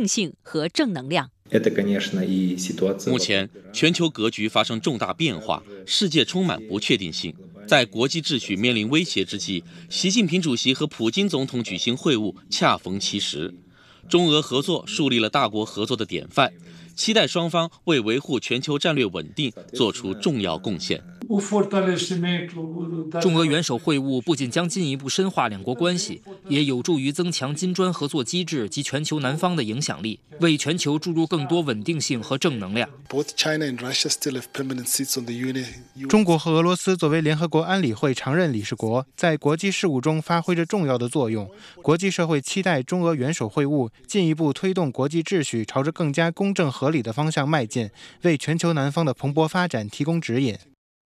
定性和正能量。 目前，全球格局发生重大变化，世界充满不确定性。在国际秩序面临威胁之际，习近平主席和普京总统举行会晤，恰逢其时。中俄合作树立了大国合作的典范，期待双方为维护全球战略稳定做出重要贡献。 中俄元首会晤不仅将进一步深化两国关系，也有助于增强金砖合作机制及全球南方的影响力，为全球注入更多稳定性和正能量。 中国和俄罗斯作为联合国安理会常任理事国，在国际事务中发挥着重要的作用。国际社会期待中俄元首会晤进一步推动国际秩序朝着更加公正合理的方向迈进，为全球南方的蓬勃发展提供指引。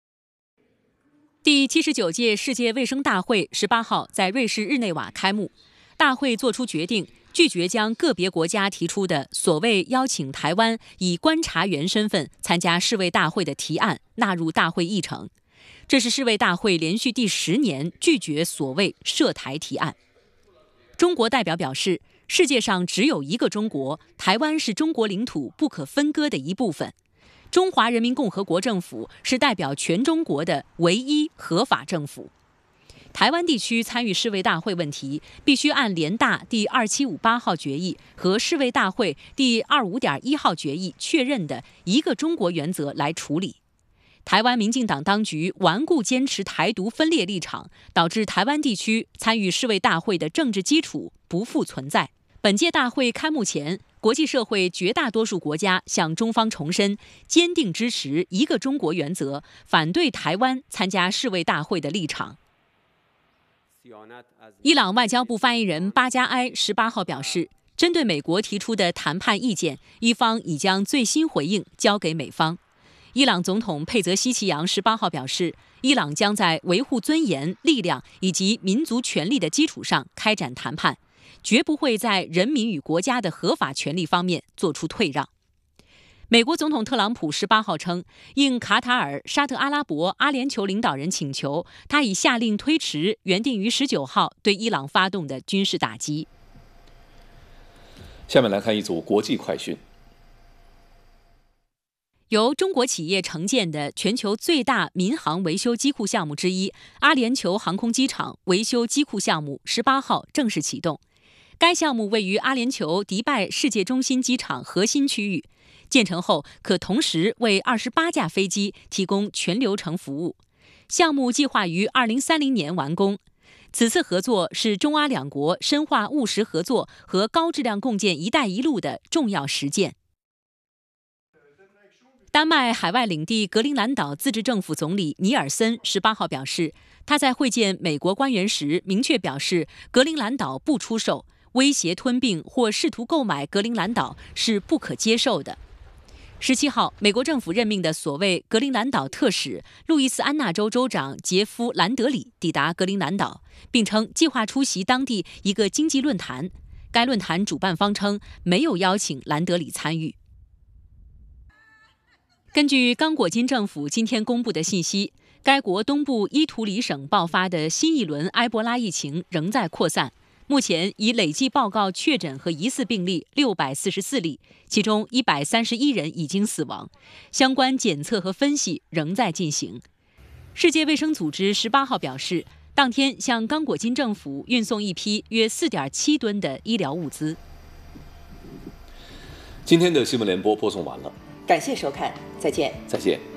第79届世界卫生大会18号在瑞士日内瓦开幕。大会作出决定，拒绝将个别国家提出的所谓邀请台湾以观察员身份参加世卫大会的提案纳入大会议程。这是世卫大会连续第10年拒绝所谓涉台提案。中国代表表示，世界上只有一个中国，台湾是中国领土不可分割的一部分。中华人民共和国政府是代表全中国的唯一合法政府。台湾地区参与世卫大会问题，必须按联大第2758号决议和世卫大会第25.1号决议确认的一个中国原则来处理。台湾民进党当局顽固坚持台独分裂立场，导致台湾地区参与世卫大会的政治基础不复存在。本届大会开幕前，国际社会绝大多数国家向中方重申坚定支持一个中国原则，反对台湾参加世卫大会的立场。伊朗外交部发言人巴加埃18号表示，针对美国提出的谈判意见，伊方已将最新回应交给美方。伊朗总统佩泽西奇扬18号表示，伊朗将在维护尊严、力量以及民族权利的基础上开展谈判，绝不会在人民与国家的合法权利方面做出退让。美国总统特朗普18号称，应卡塔尔、沙特阿拉伯、阿联酋领导人请求，他已下令推迟原定于19号对伊朗发动的军事打击。 下面来看一组国际快讯。 由中国企业承建的全球最大民航维修机库项目之一阿联酋航空机场维修机库项目18号正式启动。该项目位于阿联酋迪拜世界中心机场核心区域，建成后可同时为28架飞机提供全流程服务。项目计划于2030年完工。此次合作是中阿两国深化务实合作和高质量共建“一带一路”的重要实践。丹麦海外领地格陵兰岛自治政府总理尼尔森18号表示，他在会见美国官员时明确表示，格陵兰岛不出售，威胁吞并或试图购买格陵兰岛是不可接受的。17号，美国政府任命的所谓格陵兰岛特使路易斯安那州州长杰夫·兰德里抵达格陵兰岛，并称计划出席当地一个经济论坛。该论坛主办方称没有邀请兰德里参与。根据刚果金政府今天公布的信息，该国东部伊图里省爆发的新一轮埃博拉疫情仍在扩散，目前已累计报告确诊和疑似病例644例，其中131人已经死亡，相关检测和分析仍在进行。世界卫生组织18号表示，当天向刚果金政府运送一批约4.7吨的医疗物资。 今天的新闻联播播送完了， 感谢收看，再见。 再见。